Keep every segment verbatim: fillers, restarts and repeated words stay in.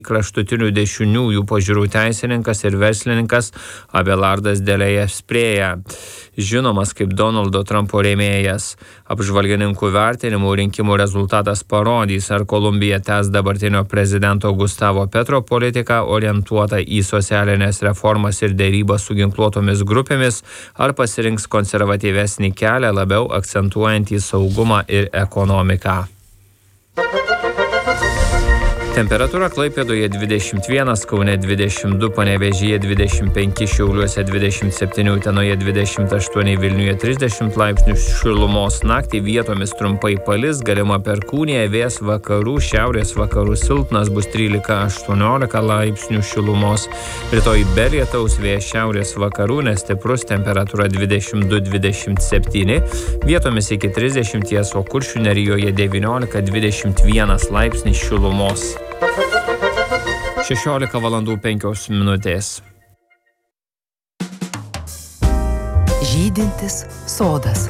kraštutinių dešiniųjų pažiūrų teisininkas ir verslininkas Abelardas Delėja Sprėja, žinomas kaip Donaldo Trumpo rėmėjas. Apžvalgininkų vertinimų rinkimų rezultatas parodys, ar Kolumbija tęs dabartinio prezidento Gustavo Petro politiką orientuotą į socialinės reformas ir dėrybas su ginkluotomis grupėmis, ar pasirinks konservatyvesnį kelią, labiau akcentuojantį saugumą ir ekonomiką. Temperatūra Klaipėdoje dvidešimt vienas, Kaune dvidešimt du, Panevėžyje dvidešimt penki, Šiauliuose dvidešimt septyni, Utenoje dvidešimt aštuoni, Vilniuje trisdešimt laipsnių šilumos. Naktį vietomis trumpai palis, galima perkūnija, vėjas vakarų, šiaurės vakarų silpnas, bus trylika aštuoniolika laipsnių šilumos. Rytoj be lietaus, vėjas šiaurės vakarų, nestiprus, temperatūra dvidešimt du dvidešimt septyni, vietomis iki trisdešimt, o Kuršių nerijoje devyniolika dvidešimt vienas laipsnis šilumos. šešiolika valandų penkios minutės. Žydintis sodas.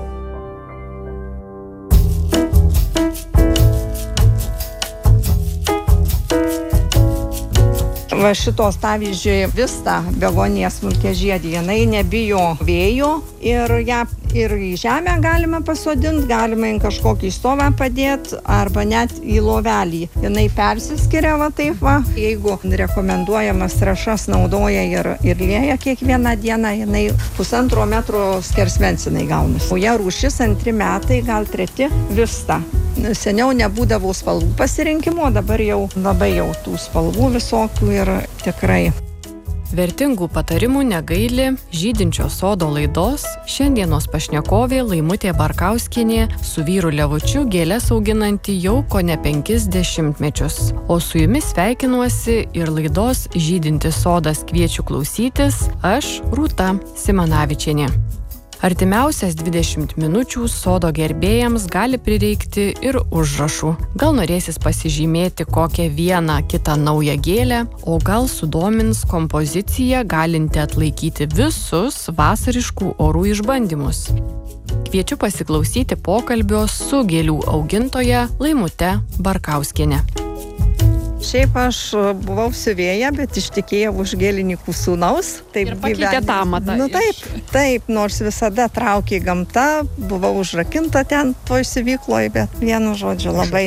Va šitos pavyzdžiui vista begonija smulkiažiedė, jinai nebijo vėjo ir ją ir į žemę galima pasodinti, galima į kažkokį stovą padėti arba net į lovelį. Jinai persiskiria va taip va. Jeigu rekomenduojamas trąšas naudoja ir, ir lieja kiekvieną dieną, jinai pusantro metro skersmens jinai gaunasi. Nauja rūšis antri metai, gal treti vista. Seniau nebūdavo spalvų pasirinkimo, dabar jau labai jau tų spalvų visokių ir tikrai. Vertingų patarimų negaili žydinčio sodo laidos šiandienos pašnekovė Laimutė Barkauskienė, su vyru Levučiu gėles auginanti jau kone penkis dešimtmečius. O su jumis sveikinuosi ir laidos Žydintis sodas kviečiu klausytis aš, Rūta Simanavičienė. Artimiausias dvidešimt minučių sodo gerbėjams gali prireikti ir užrašų. Gal norėsis pasižymėti kokią vieną kitą naują gėlę, o gal sudomins kompozicija galinti atlaikyti visus vasariškų orų išbandymus. Kviečiu pasiklausyti pokalbio su gėlių augintoja Laimute Barkauskiene. Šiaip aš buvau siuvėja, bet ištekėjau už gėlininkų sūnaus. Taip, ir pakeitė tą matą. Nu taip, taip, nors visada traukė gamta, buvau užrakinta ten toj siuvykloje, bet vienu žodžiu labai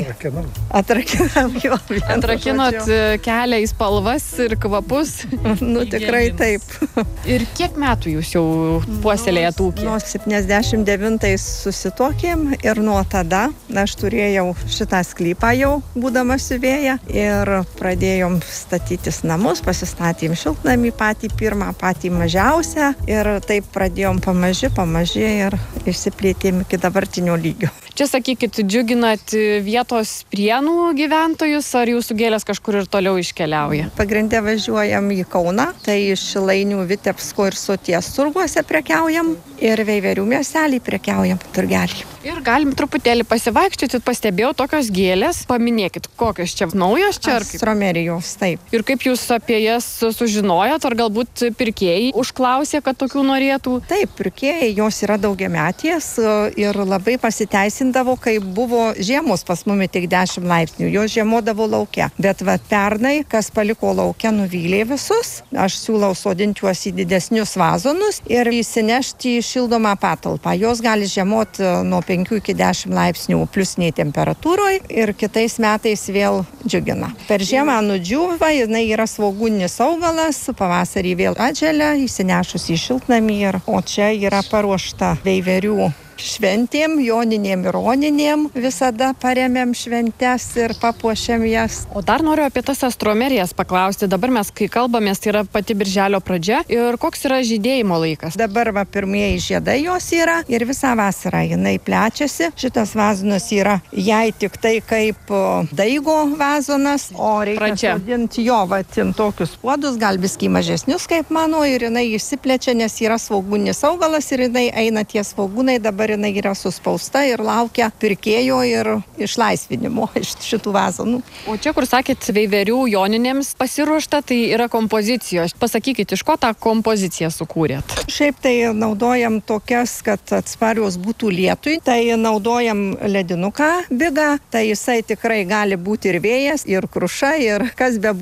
atrakinam jo. Atrakinot žodžiu. Kelią į spalvas ir kvapus. Nu tikrai taip. Ir kiek metų jūs jau puoselėjat ūkį? Nuo septyniasdešimt devintais susituokėm ir nuo tada aš turėjau šitą sklypą jau, būdama siuvėja. Ir pradėjom statytis namus, pasistatėm šiltnamį patį pirmą, patį mažiausią ir taip pradėjom pamaži, pamaži ir išsiplėtėm iki dabartinio lygio. Čia, sakykit, džiuginat vietos Prienų gyventojus, ar jūsų gėlės kažkur ir toliau iškeliauja? Pagrinde važiuojam į Kauną, tai iš Šilainių, Vitebsko ir Soties turguose prekiaujam ir Veiverių miestelį prekiaujam turgelį. Ir galim truputėlį pasivaikščioti, pastebėjau tokios gėlės, paminėkit, kokios čia naujos čia ar kaip? Astromerijos, taip. Ir kaip jūs apie jas sužinojot, ar galbūt pirkėjai užklausė, kad tokių norėtų? Taip, pirkėjai, jos yra daugiametės ir labai pasiteisindavo, kai buvo žiemos pas mumi tik dešimt laipsnių, jos žiemodavo lauke. Bet va pernai, kas paliko lauke, nuvylė visus. Aš siūlau sodinti juos į didesnius vazonus ir įsinešti į šildomą patalpą. Jos gali žiemoti nuo penkių iki dešimt laipsnių pliusiniai temperatūroje ir kitais metais vėl džiugina. Per žiemą nudžiūva, jinai yra svogūninis augalas, pavasarį vėl atželia, įsinešus į šiltnamį, o čia yra paruošta veiverių šventėm, joninėm ir oninėm, visada paremėm šventes ir papuošiam jas. O dar noriu apie tas astromerijas paklausti. Dabar mes, kai kalbamės, tai yra pati birželio pradžia ir koks yra žydėjimo laikas? Dabar va pirmieji žiedai jos yra ir visą vasarą jinai plečiasi. Šitas vazonas yra jai tik tai kaip daigo vazonas, o reikia sodinti jo, va, tokius puodus, gal biskį mažesnius kaip mano, ir jinai išsiplečia, nes yra svogūninis augalas ir jinai eina tie svogūnai dabar jinai yra suspausta ir laukia pirkėjo ir išlaisvinimo iš šitų vazonų. O čia, kur sakėt, veiverių joninėms pasiruošta, tai yra kompozicijos. Pasakykit, iš ko tą kompoziciją sukūrėt? Šiaip tai naudojam tokias, kad atsparios būtų lietui. Tai naudojam ledinuką bigą, tai jisai tikrai gali būti ir vėjas, ir kruša, ir kas be